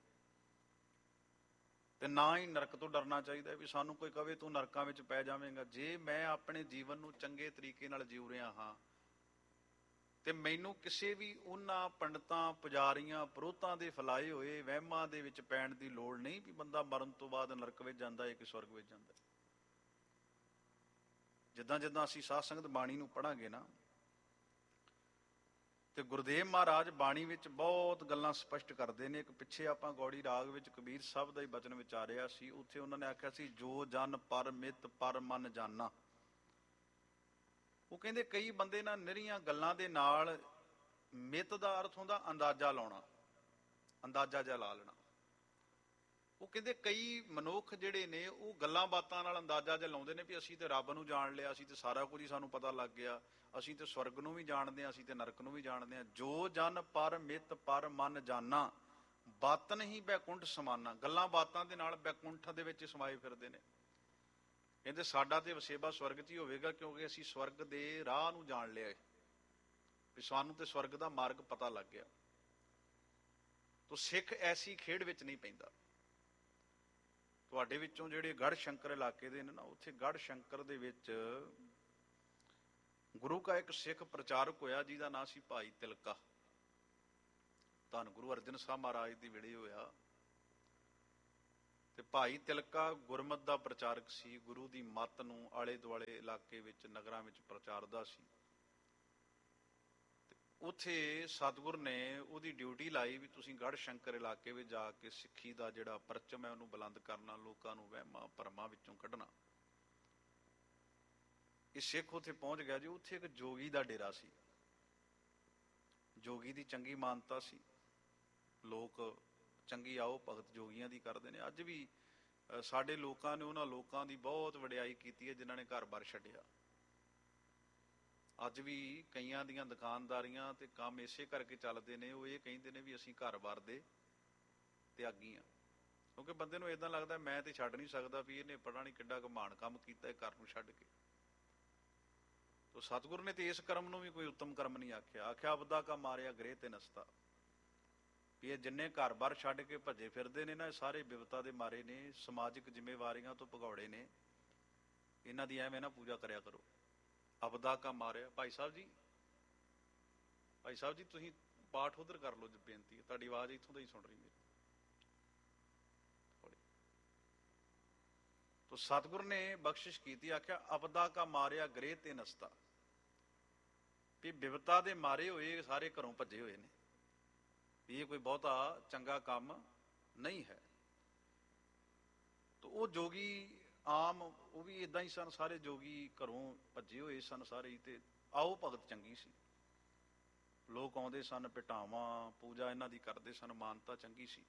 ਤੇ ਨਾ ਹੀ ਨਰਕ ਤੋਂ ਡਰਨਾ ਚਾਹੀਦਾ ਵੀ ਸਾਨੂੰ ਕੋਈ ਕਵੇ ਤੂੰ ਨਰਕਾਂ ਵਿੱਚ ਪੈ ਜਾਵੇਂਗਾ। ਜੇ ਮੈਂ ਆਪਣੇ ਜੀਵਨ ਨੂੰ ਚੰਗੇ ਤਰੀਕੇ ਨਾਲ ਜੀਉ ਰਿਹਾ ਹਾਂ, ਤੇ ਮੈਨੂੰ ਕਿਸੇ ਵੀ ਉਹਨਾਂ ਪੰਡਤਾਂ, ਪੁਜਾਰੀਆਂ, ਪੁਰੋਹਿਤਾਂ ਦੇ ਫੈਲਾਏ ਹੋਏ ਵਹਿਮਾਂ ਦੇ ਵਿੱਚ ਪੈਣ ਦੀ ਲੋੜ ਨਹੀਂ ਵੀ ਬੰਦਾ ਮਰਨ ਤੋਂ ਬਾਅਦ ਨਰਕ ਵਿੱਚ ਜਾਂਦਾ ਹੈ ਕਿ ਸਵਰਗ ਵਿੱਚ ਜਾਂਦਾ। ਜਿੱਦਾਂ ਜਿੱਦਾਂ ਅਸੀਂ ਸਾਧ ਸੰਗਤ ਬਾਣੀ ਨੂੰ ਪੜਾਂਗੇ ਨਾ, ਤੇ ਗੁਰਦੇਵ ਮਹਾਰਾਜ ਬਾਣੀ ਵਿੱਚ ਬਹੁਤ ਗੱਲਾਂ ਸਪਸ਼ਟ ਕਰਦੇ ਨੇ। ਇੱਕ ਪਿੱਛੇ ਆਪਾਂ ਗੌੜੀ ਰਾਗ ਵਿੱਚ ਕਬੀਰ ਸਾਹਿਬ ਦਾ ਹੀ ਬਚਨ ਵਿਚਾਰਿਆ ਸੀ, ਉੱਥੇ ਉਹਨਾਂ ਨੇ ਆਖਿਆ ਸੀ ਜੋ ਜਨ ਪਰ ਮਿਤ ਪਰ ਮਨ ਜਾਨਾ। ਉਹ ਕਹਿੰਦੇ ਕਈ ਬੰਦੇ ਨਾ ਨਿਰੀਆਂ ਗੱਲਾਂ ਦੇ ਨਾਲ, ਮਿਤ ਦਾ ਅਰਥ ਹੁੰਦਾ ਅੰਦਾਜ਼ਾ ਲਾਉਣਾ, ਅੰਦਾਜ਼ਾ ਜਿਹਾ ਲਾ ਲੈਣਾ। ਉਹ ਕਹਿੰਦੇ ਕਈ ਮਨੁੱਖ ਜਿਹੜੇ ਨੇ ਉਹ ਗੱਲਾਂ ਬਾਤਾਂ ਨਾਲ ਅੰਦਾਜ਼ਾ ਜਿਹਾ ਲਾਉਂਦੇ ਨੇ ਵੀ ਅਸੀਂ ਤੇ ਰੱਬ ਨੂੰ ਜਾਣ ਲਿਆ, ਅਸੀਂ ਤੇ ਸਾਰਾ ਕੁਝ ਹੀ ਸਾਨੂੰ ਪਤਾ ਲੱਗ ਗਿਆ, ਅਸੀਂ ਤੇ ਸਵਰਗ ਨੂੰ ਵੀ ਜਾਣਦੇ ਹਾਂ, ਅਸੀਂ ਤੇ ਨਰਕ ਨੂੰ ਵੀ ਜਾਣਦੇ ਹਾਂ। ਜੋ ਜਨ ਪਰ ਮਿਤ ਪਰ ਮਨ ਜਾਨਾ, ਬਾਤਨ ਹੀ ਬੈਕੁੰਠ ਸਮਾਨਾ। ਗੱਲਾਂ ਬਾਤਾਂ ਦੇ ਨਾਲ ਬੈਕੁੰਠ ਦੇ ਵਿੱਚ ਸਮਾਏ ਫਿਰਦੇ ਨੇ। ਕਹਿੰਦੇ ਸਾਡਾ ਤੇ ਵਸੇਬਾ ਸਵਰਗ 'ਚ ਹੀ ਹੋਵੇਗਾ, ਕਿਉਂਕਿ ਅਸੀਂ ਸਵਰਗ ਦੇ ਰਾਹ ਨੂੰ ਜਾਣ ਲਿਆ, ਵੀ ਸਾਨੂੰ ਤੇ ਸਵਰਗ ਦਾ ਮਾਰਗ ਪਤਾ ਲੱਗ ਗਿਆ। ਤੋ ਸਿੱਖ ਐਸੀ ਖੇਡ ਵਿੱਚ ਨਹੀਂ ਪੈਂਦਾ। ਤੁਹਾਡੇ ਵਿੱਚੋਂ ਜਿਹੜੇ ਗੜ੍ਹ ਸ਼ੰਕਰ ਇਲਾਕੇ ਦੇ ਨੇ ਨਾ, ਉੱਥੇ ਗੜ੍ਹ ਸ਼ੰਕਰ ਦੇ ਵਿੱਚ ਗੁਰੂ ਕਾ ਇੱਕ ਸਿੱਖ ਪ੍ਰਚਾਰਕ ਹੋਇਆ ਜਿਹਦਾ ਨਾਂ ਸੀ ਭਾਈ ਤਿਲਕਾ। ਧੰਨ ਗੁਰੂ ਅਰਜਨ ਸਾਹਿਬ ਮਹਾਰਾਜ ਦੀ ਵੇਲੇ ਹੋਇਆ। ਤੇ ਭਾਈ ਤਿਲਕਾ ਗੁਰਮਤ ਦਾ ਪ੍ਰਚਾਰਕ ਸੀ, ਗੁਰੂ ਦੀ ਮੱਤ ਨੂੰ ਆਲੇ ਦੁਆਲੇ ਇਲਾਕੇ ਵਿੱਚ, ਨਗਰਾਂ ਵਿੱਚ ਪ੍ਰਚਾਰਦਾ ਸੀ। ਉੱਥੇ ਸਤਿਗੁਰ ਨੇ ਉਹਦੀ ਡਿਊਟੀ ਲਾਈ ਵੀ ਤੁਸੀਂ ਗੜ੍ਹ ਸ਼ੰਕਰ ਇਲਾਕੇ ਵਿੱਚ ਜਾ ਕੇ ਸਿੱਖੀ ਦਾ ਜਿਹੜਾ ਪਰਚਮ ਹੈ ਉਹਨੂੰ ਬੁਲੰਦ ਕਰਨਾ, ਲੋਕਾਂ ਨੂੰ ਵਹਿਮਾਂ ਭਰਮਾਂ ਵਿੱਚੋਂ ਕੱਢਣਾ। ਇਹ ਸਿੱਖ ਉੱਥੇ ਪਹੁੰਚ ਗਿਆ ਜੀ। ਉੱਥੇ ਇੱਕ ਜੋਗੀ ਦਾ ਡੇਰਾ ਸੀ। ਜੋਗੀ ਦੀ ਚੰਗੀ ਮਾਨਤਾ ਸੀ, ਲੋਕ ਚੰਗੀ ਆਓ ਭਗਤ ਜੋਗੀਆਂ ਦੀ ਕਰਦੇ ਨੇ। ਅੱਜ ਵੀ ਸਾਡੇ ਲੋਕਾਂ ਨੇ ਉਹਨਾਂ ਲੋਕਾਂ ਦੀ ਬਹੁਤ ਵਡਿਆਈ ਕੀਤੀ ਹੈ ਜਿਨ੍ਹਾਂ ਨੇ ਘਰ-ਬਾਰ ਛੱਡਿਆ। ਅੱਜ ਵੀ ਕਈਆਂ ਦੀਆਂ ਦੁਕਾਨਦਾਰੀਆਂ ਤੇ ਕੰਮ ਇਸੇ ਕਰਕੇ ਚੱਲਦੇ ਨੇ। ਉਹ ਇਹ ਕਹਿੰਦੇ ਨੇ ਵੀ ਅਸੀਂ ਘਰ-ਬਾਰ ਦੇ ਤਿਆਗੀ ਆ, ਕਿਉਂਕਿ ਬੰਦੇ ਨੂੰ ਏਦਾਂ ਲੱਗਦਾ ਮੈਂ ਤੇ ਛੱਡ ਨਹੀਂ ਸਕਦਾ, ਵੀ ਇਹਨੇ ਪਤਾ ਨਹੀਂ ਕਿੱਡਾ ਘਮਾਣ ਕੰਮ ਕੀਤਾ ਹੈ ਘਰ ਨੂੰ ਛੱਡ ਕੇ। ਤੋ ਸਤਿਗੁਰ ਨੇ ਤੇ ਇਸ ਕਰਮ ਨੂੰ ਵੀ ਕੋਈ ਉੱਤਮ ਕਰਮ ਨਹੀਂ ਆਖਿਆ। ਆਖਿਆ ਅਬਦਾ ਕਾ ਮਾਰਿਆ ਗ੍ਰਹਿ ਤੇ ਨਸਤਾ, ਵੀ ਇਹ ਜਿੰਨੇ ਘਰ-ਬਾਰ ਛੱਡ ਕੇ ਭੱਜੇ ਫਿਰਦੇ ਨੇ ਨਾ, ਇਹ ਸਾਰੇ ਬਿਪਤਾ ਦੇ ਮਾਰੇ ਨੇ, ਸਮਾਜਿਕ ਜ਼ਿੰਮੇਵਾਰੀਆਂ ਤੋਂ ਭਗੌੜੇ ਨੇ। ਇਹਨਾਂ ਦੀ ਐਵੇਂ ਨਾ ਪੂਜਾ ਕਰਿਆ ਕਰੋ। ਅਬਦਾ ਕਾ ਮਾਰਿਆ। ਭਾਈ ਸਾਹਿਬ ਜੀ, ਭਾਈ ਸਾਹਿਬ ਜੀ ਤੁਸੀਂ ਪਾਠ ਉਧਰ ਕਰ ਲਓ, ਬੇਨਤੀ ਹੈ, ਤੁਹਾਡੀ ਆਵਾਜ਼ ਇੱਥੋਂ ਦਾ ਹੀ ਸੁਣ ਰਹੀ ਮੇਰੀ। ਤੋ ਸਤਿਗੁਰ ਨੇ ਬਖਸ਼ਿਸ਼ ਕੀਤੀ, ਆਖਿਆ ਅਬਦਾ ਕਾ ਮਾਰਿਆ ਗ੍ਰਹਿ ਤੇ ਨਸਤਾ, ਵੀ ਬਿਪਤਾ ਦੇ ਮਾਰੇ ਹੋਏ ਸਾਰੇ ਘਰੋਂ ਭੱਜੇ ਹੋਏ ਨੇ, ਵੀ ਇਹ ਕੋਈ ਬਹੁਤਾ ਚੰਗਾ ਕੰਮ ਨਹੀਂ ਹੈ। ਤਾਂ ਉਹ ਜੋਗੀ ਆਮ, ਉਹ ਵੀ ਇਦਾਂ ਹੀ ਸਨ, ਸਾਰੇ ਜੋਗੀ ਘਰੋਂ ਭੱਜੇ ਹੋਏ ਸਨ ਸਾਰੇ ਹੀ। ਤੇ ਆਓ ਭਗਤ ਚੰਗੀ ਸੀ, ਲੋਕ ਆਉਂਦੇ ਸਨ, ਭਟਾਵਾਂ ਪੂਜਾ ਇਹਨਾਂ ਦੀ ਕਰਦੇ ਸਨ, ਮਾਨਤਾ ਚੰਗੀ ਸੀ।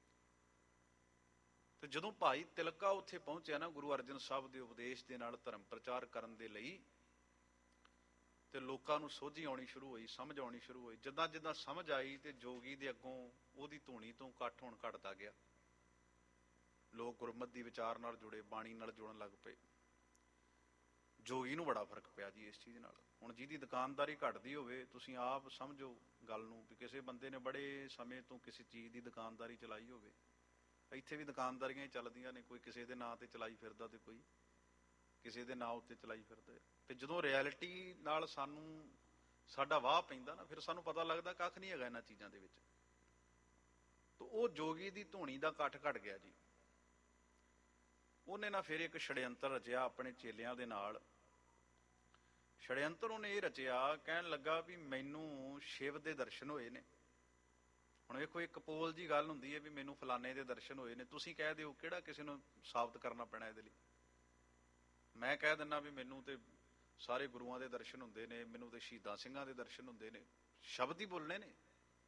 ਤੇ ਜਦੋਂ ਭਾਈ ਤਿਲਕਾ ਉੱਥੇ ਪਹੁੰਚਿਆ ਨਾ ਗੁਰੂ ਅਰਜਨ ਸਾਹਿਬ ਦੇ ਉਪਦੇਸ਼ ਦੇ ਨਾਲ ਧਰਮ ਪ੍ਰਚਾਰ ਕਰਨ ਦੇ ਲਈ, ਤੇ ਲੋਕਾਂ ਨੂੰ ਸੋਝੀ ਆਉਣੀ ਸ਼ੁਰੂ ਹੋਈ, ਸਮਝ ਆਉਣੀ ਸ਼ੁਰੂ ਹੋਈ। ਜਿੱਦਾਂ ਜਿੱਦਾਂ ਸਮਝ ਆਈ ਤੇ ਜੋਗੀ ਦੇ ਅੱਗੋਂ ਉਹਦੀ ਧੂਣੀ ਤੋਂ ਇਕੱਠ ਹੋਣ ਘਟਦਾ ਗਿਆ। ਲੋਕ ਗੁਰਮਤਿ ਦੀ ਵਿਚਾਰ ਨਾਲ ਜੁੜੇ, ਬਾਣੀ ਨਾਲ ਜੁੜਨ ਲੱਗ ਪਏ। ਜੋਗੀ ਨੂੰ ਬੜਾ ਫਰਕ ਪਿਆ ਜੀ ਇਸ ਚੀਜ਼ ਨਾਲ। ਹੁਣ ਜਿਹਦੀ ਦੁਕਾਨਦਾਰੀ ਘਟਦੀ ਹੋਵੇ, ਤੁਸੀਂ ਆਪ ਸਮਝੋ ਗੱਲ ਨੂੰ, ਵੀ ਕਿਸੇ ਬੰਦੇ ਨੇ ਬੜੇ ਸਮੇਂ ਤੋਂ ਕਿਸੇ ਚੀਜ਼ ਦੀ ਦੁਕਾਨਦਾਰੀ ਚਲਾਈ ਹੋਵੇ। ਇੱਥੇ ਵੀ ਦੁਕਾਨਦਾਰੀਆਂ ਹੀ ਚੱਲਦੀਆਂ ਨੇ, ਕੋਈ ਕਿਸੇ ਦੇ ਨਾਂ ਤੇ ਚਲਾਈ ਫਿਰਦਾ ਤੇ ਕੋਈ ਕਿਸੇ ਦੇ ਨਾਂ ਉੱਤੇ ਚਲਾਈ ਫਿਰਦਾ। ਤੇ ਜਦੋਂ ਰਿਐਲਿਟੀ ਨਾਲ ਸਾਨੂੰ ਸਾਡਾ ਵਾਹ ਪੈਂਦਾ ਨਾ, ਫਿਰ ਸਾਨੂੰ ਪਤਾ ਲੱਗਦਾ ਕੱਖ ਨਹੀਂ ਹੈਗਾ ਇਹਨਾਂ ਚੀਜ਼ਾਂ ਦੇ ਵਿੱਚ। ਤਾਂ ਉਹ ਜੋਗੀ ਦੀ ਧੂਣੀ ਦਾ ਇਕੱਠ ਘਟ ਗਿਆ ਜੀ। ਉਹਨੇ ਨਾ ਫਿਰ ਇੱਕ ਛੜਯੰਤਰ ਰਚਿਆ ਆਪਣੇ ਚੇਲਿਆਂ ਦੇ ਨਾਲ। ਛੜਯੰਤਰ ਉਹਨੇ ਇਹ ਰਚਿਆ, ਕਹਿਣ ਲੱਗਾ ਵੀ ਮੈਨੂੰ ਸ਼ਿਵ ਦੇ ਦਰਸ਼ਨ ਹੋਏ ਨੇ। ਹੁਣ ਵੇਖੋ, ਇੱਕ ਪੋਲ ਜੀ ਗੱਲ ਹੁੰਦੀ ਹੈ ਵੀ ਮੈਨੂੰ ਫਲਾਣੇ ਦੇ ਦਰਸ਼ਨ ਹੋਏ ਨੇ, ਤੁਸੀਂ ਕਹਿ ਦਿਓ ਕਿਹੜਾ ਕਿਸੇ ਨੂੰ ਸਾਬਤ ਕਰਨਾ ਪੈਣਾ ਇਹਦੇ ਲਈ। ਮੈਂ ਕਹਿ ਦਿੰਦਾ ਵੀ ਮੈਨੂੰ ਤੇ ਸਾਰੇ ਗੁਰੂਆਂ ਦੇ ਦਰਸ਼ਨ ਹੁੰਦੇ ਨੇ, ਮੈਨੂੰ ਤੇ ਸ਼ਹੀਦਾਂ ਸਿੰਘਾਂ ਦੇ ਦਰਸ਼ਨ ਹੁੰਦੇ ਨੇ। ਸ਼ਬਦ ਹੀ ਬੋਲਣੇ ਨੇ,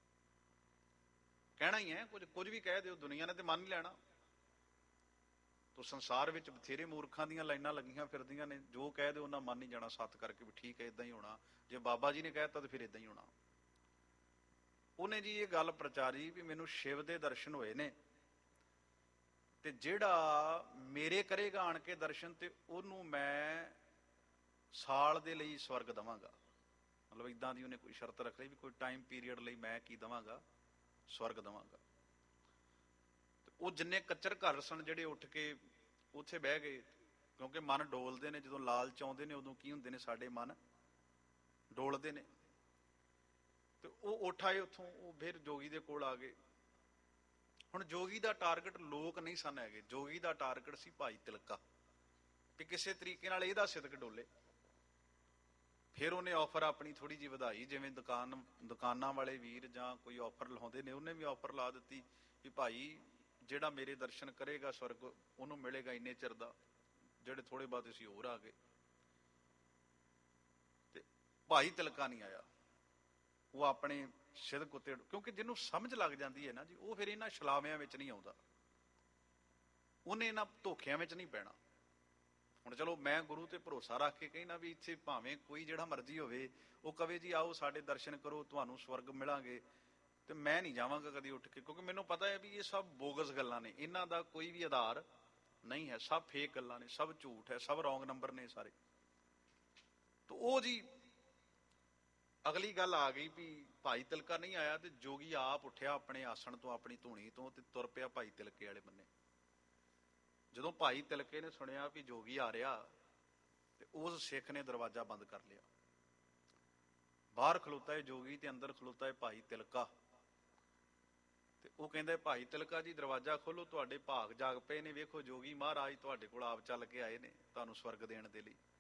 ਕਹਿਣਾ ਹੀ ਹੈ। ਕੁਝ ਵੀ ਕਹਿ ਦਿਓ, ਦੁਨੀਆ ਨੇ ਤੇ ਮੰਨ ਹੀ ਲੈਣਾ। ਤੋ ਸੰਸਾਰ ਵਿੱਚ ਬਥੇਰੇ ਮੂਰਖਾਂ ਦੀਆਂ ਲਾਈਨਾਂ ਲੱਗੀਆਂ ਫਿਰਦੀਆਂ ਨੇ, ਜੋ ਕਹਿ ਦਿਓ ਉਹਨਾਂ ਮੰਨ ਹੀ ਜਾਣਾ ਸੱਤ ਕਰਕੇ ਵੀ ਠੀਕ ਹੈ, ਇਦਾਂ ਹੀ ਹੋਣਾ। ਜੇ ਬਾਬਾ ਜੀ ਨੇ ਕਹਿ ਦਿੱਤਾ ਤਾਂ ਫਿਰ ਇਦਾਂ ਹੀ ਹੋਣਾ। ਉਹਨੇ ਜੀ ਇਹ ਗੱਲ ਪ੍ਰਚਾਰੀ ਵੀ ਮੈਨੂੰ ਸ਼ਿਵ ਦੇ ਦਰਸ਼ਨ ਹੋਏ ਨੇ, ਤੇ ਜਿਹੜਾ ਮੇਰੇ ਕਰੇਗਾ ਆਣ ਕੇ ਦਰਸ਼ਨ, ਤੇ ਉਹਨੂੰ ਮੈਂ ਸਾਲ ਦੇ ਲਈ ਸਵਰਗ ਦੇਵਾਂਗਾ। ਮਤਲਬ ਇਦਾਂ ਦੀ ਉਹਨੇ ਕੋਈ ਸ਼ਰਤ ਰੱਖ ਲਈ ਵੀ ਕੋਈ ਟਾਈਮ ਪੀਰੀਅਡ ਲਈ ਮੈਂ ਕੀ ਦੇਵਾਂਗਾ, ਸਵਰਗ ਦੇਵਾਂਗਾ। ਉਹ ਜਿੰਨੇ ਕੱਚਰ ਘਰ ਸਨ ਜਿਹੜੇ ਉੱਠ ਕੇ ਉੱਥੇ ਬਹਿ ਗਏ, ਕਿਉਂਕਿ ਮਨ ਡੋਲਦੇ ਨੇ ਜਦੋਂ ਲਾਲਚ ਆਉਂਦੇ ਨੇ, ਉਦੋਂ ਕੀ ਹੁੰਦੇ ਨੇ ਸਾਡੇ ਮਨ ਡੋਲਦੇ ਨੇ। ਤੇ ਉਹ ਉੱਠ ਆਏ ਉੱਥੋਂ, ਉਹ ਫਿਰ ਜੋਗੀ ਦੇ ਕੋਲ ਆ ਗਏ। ਹੁਣ ਜੋਗੀ ਦਾ ਟਾਰਗੇਟ ਲੋਕ ਨਹੀਂ ਸਨ ਹੈਗੇ, ਜੋਗੀ ਦਾ ਟਾਰਗੇਟ ਸੀ ਭਾਈ ਤਿਲਕਾ, ਵੀ ਕਿਸੇ ਤਰੀਕੇ ਨਾਲ ਇਹਦਾ ਸਿਦਕ ਡੋਲੇ। ਫਿਰ ਉਹਨੇ ਆਫਰ ਆਪਣੀ ਥੋੜੀ ਜਿਹੀ ਵਧਾਈ, ਜਿਵੇਂ ਦੁਕਾਨਾਂ ਵਾਲੇ ਵੀਰ ਜਾਂ ਕੋਈ ਆਫਰ ਲਾਉਂਦੇ ਨੇ, ਉਹਨੇ ਵੀ ਆਫਰ ਲਾ ਦਿੱਤੀ ਵੀ ਭਾਈ ਜਿਹੜਾ ਮੇਰੇ ਦਰਸ਼ਨ ਕਰੇਗਾ ਸਵਰਗ ਉਹਨੂੰ ਮਿਲੇਗਾ ਇੰਨੇ ਚਿਰ ਦਾ। ਜਿਹੜੇ ਥੋੜੇ ਬਾਅਦ ਅਸੀਂ ਹੋਰ ਆ ਗਏ। ਤੇ ਭਾਈ ਤਿਲਕਾ ਨਹੀਂ ਆਇਆ, ਉਹ ਆਪਣੇ ਸਿਦਕ ਉੱਤੇ, ਕਿਉਂਕਿ ਜਿਹਨੂੰ ਸਮਝ ਲੱਗ ਜਾਂਦੀ ਹੈ ਨਾ ਜੀ, ਉਹ ਫਿਰ ਇਹਨਾਂ ਛਲਾਵਿਆਂ ਵਿੱਚ ਨਹੀਂ ਆਉਂਦਾ, ਉਹਨੇ ਇਹਨਾਂ ਧੋਖਿਆਂ ਵਿੱਚ ਨਹੀਂ ਪੈਣਾ। ਹੁਣ ਚਲੋ ਮੈਂ ਗੁਰੂ ਤੇ ਭਰੋਸਾ ਰੱਖ ਕੇ ਕਹਿਣਾ ਵੀ ਇੱਥੇ ਭਾਵੇਂ ਕੋਈ ਜਿਹੜਾ ਮਰਜ਼ੀ ਹੋਵੇ, ਉਹ ਕਵੇ ਜੀ ਆਓ ਸਾਡੇ ਦਰਸ਼ਨ ਕਰੋ ਤੁਹਾਨੂੰ ਸਵਰਗ ਮਿਲਾਂਗੇ, ਤੇ ਮੈਂ ਨਹੀਂ ਜਾਵਾਂਗਾ ਕਦੀ ਉੱਠ ਕੇ, ਕਿਉਂਕਿ ਮੈਨੂੰ ਪਤਾ ਹੈ ਵੀ ਇਹ ਸਭ ਬੋਗਸ ਗੱਲਾਂ ਨੇ, ਇਹਨਾਂ ਦਾ ਕੋਈ ਵੀ ਆਧਾਰ ਨਹੀਂ ਹੈ, ਸਭ ਫੇਕ ਗੱਲਾਂ ਨੇ, ਸਭ ਝੂਠ ਹੈ, ਸਭ ਰੌਂਗ ਨੰਬਰ ਨੇ ਸਾਰੇ। ਤਾਂ ਉਹ ਜੀ ਅਗਲੀ ਗੱਲ ਆ ਗਈ ਵੀ ਭਾਈ ਤਿਲਕਾ ਨਹੀਂ ਆਇਆ, ਤੇ ਜੋਗੀ ਆਪ ਉੱਠਿਆ ਆਪਣੇ ਆਸਣ ਤੋਂ, ਆਪਣੀ ਧੂਣੀ ਤੋਂ, ਤੇ ਤੁਰ ਪਿਆ ਭਾਈ ਤਿਲਕੇ ਵਾਲੇ ਬੰਨੇ। ਜਦੋਂ ਭਾਈ ਤਿਲਕੇ ਨੇ ਸੁਣਿਆ ਵੀ ਜੋਗੀ ਆ ਰਿਹਾ, ਤੇ ਉਸ ਸਿੱਖ ਨੇ ਦਰਵਾਜ਼ਾ ਬੰਦ ਕਰ ਲਿਆ। ਬਾਹਰ ਖਲੋਤਾ ਹੈ ਜੋਗੀ ਤੇ ਅੰਦਰ ਖਲੋਤਾ ਹੈ ਭਾਈ ਤਿਲਕਾ। ਤੇ ਉਹ ਕਹਿੰਦਾ ਭਾਈ ਤਿਲਕਾ ਜੀ ਦਰਵਾਜ਼ਾ ਖੋਲੋ, ਤੁਹਾਡੇ ਭਾਗ ਜਾਗ ਪਏ ਨੇ, ਵੇਖੋ ਜੋਗੀ ਮਹਾਰਾਜ ਤੁਹਾਡੇ ਕੋਲ ਆਪ ਚੱਲ ਕੇ ਆਏ ਨੇ ਤੁਹਾਨੂੰ ਸਵਰਗ ਦੇਣ ਦੇ ਲਈ।